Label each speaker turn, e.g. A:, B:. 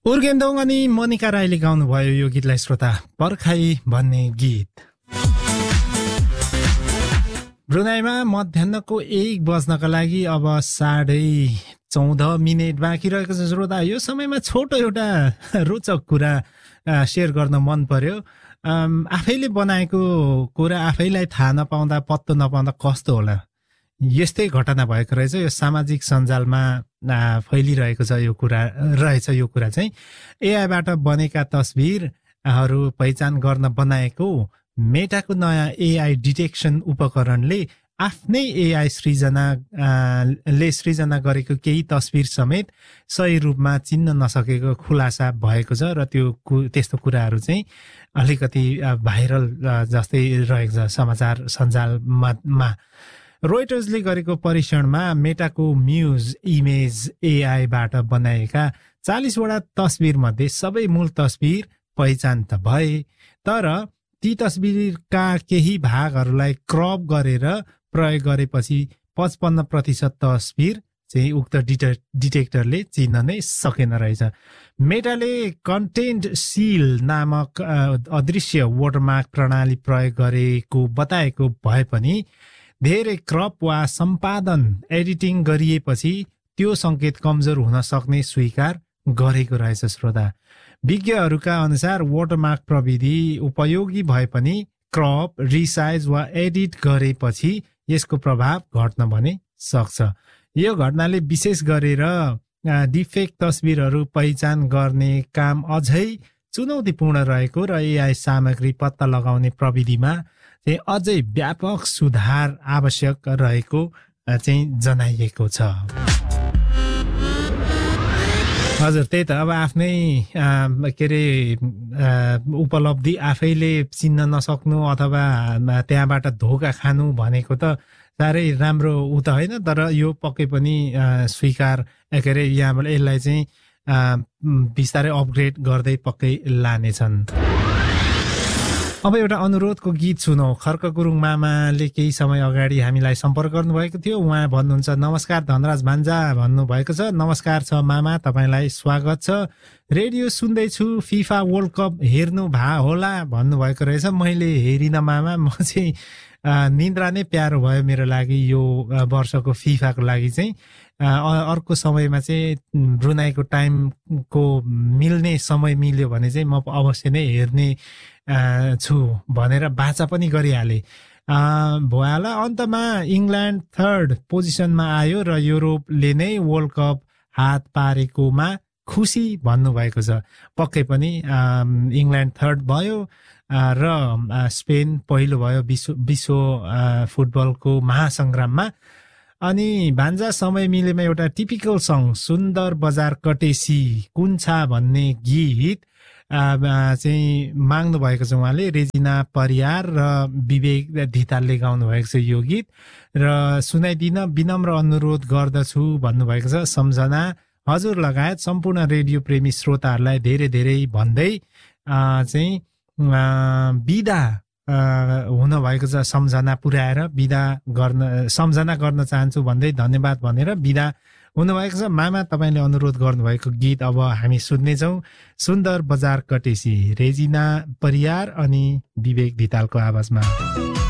A: उर्गेन्दोङ अनि मोनिका राईले गाउनुभयो यो गीतलाई श्रोता। पर्खाई भन्ने गीत। ब्रुनाईमा मध्याहको 1 बज्नका लागि अब 14:30 बाँकी रहेको छ श्रोता। यो समयमा छोटो एउटा रोचक कुरा शेयर गर्न मन पर्यो। आफैले बनाएको कुरा आफैलाई थाहा नपाउँदा पत्तो नपाउँदा कस्तो होला, यस्तै घटना भएको रहेछ। यो सामाजिक सञ्जालमा फैलिरहेको छ यो कुरा चाहिँ एआईबाट बनेका तस्बिरहरू पहिचान गर्न बनाएको मेटाको नयाँ एआई डिटेक्सन उपकरणले आफ्नै एआई सृजना गरेको केही तस्बिर समेत सही रूपमा चिन्न नसकेको खुलासा भएको छ र त्यस्तो कुराहरू चाहिँ अलिकति भाइरल जस्तै रहेको छ समाचार सञ्जालमा। रोइटर्सले गरेको परीक्षणमा मेटाको म्युज इमेज एआईबाट बनाएका 40वटा तस्बिरमध्ये सबै मूल तस्बिर पहिचान त भए, तर ती तस्बिरका केही भागहरूलाई क्रप गरेर प्रयोग गरेपछि 55% तस्बिर चाहिँ उक्त डिटेक्टरले चिन्न नै सकेन रहेछ। मेटाले कन्टेन्ट सिल नामक अदृश्य वाटरमार्क प्रणाली प्रयोग गरेको बताएको भए पनि धेरै क्रप वा सम्पादन एडिटिङ गरिएपछि त्यो संकेत कमजोर हुन सक्ने स्वीकार गरेको रहेछ श्रोता। विज्ञहरूका अनुसार वाटरमार्क प्रविधि उपयोगी भए पनि क्रप, रिसाइज वा एडिट गरेपछि यसको प्रभाव घट्न भने सक्छ। यो घटनाले विशेष गरेर डिफेक्ट तस्बिरहरू पहिचान गर्ने काम अझै चुनौतीपूर्ण रहेको र एआई सामग्री पत्ता लगाउने प्रविधिमा चाहिँ अझै व्यापक सुधार आवश्यक रहेको चाहिँ जनाइएको छ। हजुर, त्यही त। अब आफ्नै उपलब्धि आफैले चिन्न नसक्नु अथवा त्यहाँबाट धोका खानु भनेको त साह्रै राम्रो त होइन, तर यो पक्कै पनि स्वीकार यहाँबाट यसलाई चाहिँ बिस्तारै अपग्रेड गर्दै पक्कै लानेछन्। अब एउटा अनुरोधको गीत सुनौ। खर्क गुरुङ मामाले केही समय अगाडि हामीलाई सम्पर्क गर्नुभएको थियो। उहाँ भन्नुहुन्छ, नमस्कार धनराज भान्जा भन्नुभएको छ। नमस्कार छ मामा, तपाईँलाई स्वागत छ। रेडियो सुन्दैछु, फिफा वर्ल्ड कप हेर्नु भा होला भन्नुभएको रहेछ। मैले हेरिनँ मामा, म चाहिँ निन्द्रा नै प्यारो भयो मेरो लागि यो वर्षको फिफाको लागि चाहिँ। अर्को समयमा चाहिँ ब्रुनाईको टाइमको मिल्ने समय मिल्यो भने चाहिँ म अवश्य नै हेर्ने छु भनेर बाचा पनि गरिहाले भोला। अन्तमा इङ्ल्यान्ड 3rd पोजिसनमा आयो र युरोपले नै वर्ल्ड कप हात पारेकोमा खुसी भन्नुभएको छ। पक्कै पनि इङ्ल्यान्ड 3rd भयो र स्पेन पहिलो भयो विश्व फुटबलको महासङ्ग्राममा। अनि भान्जा समय मिलेमा एउटा टिपिकल सङ सुन्दर बजार कटेसी कुन छ भन्ने गीत चाहिँ माग्नु भएको छ उहाँले। रेजिना परियार र विवेक धितालले गाउनु भएको छ यो गीत र सुनाइदिन विनम्र अनुरोध गर्दछु भन्नुभएको छ। सम्झना हजुर लगायत सम्पूर्ण रेडियो प्रेमी श्रोताहरूलाई धेरै धेरै भन्दै चाहिँ बिदा हुनुभएको छ। सम्झना पुर्याएर सम्झना गर्न चाहन्छु भन्दै धन्यवाद भनेर बिदा हुनुभएको छ। मामा, तपाईँले अनुरोध गर्नुभएको गीत अब हामी सुन्नेछौँ। सुन्दर बजार कटेसी, रेजिना परियार अनि विवेक धितालको आवाजमा।